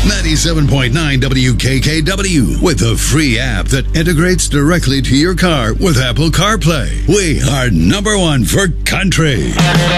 97.9 WKKW with a free app that integrates directly to your car with Apple CarPlay. We are number one for country.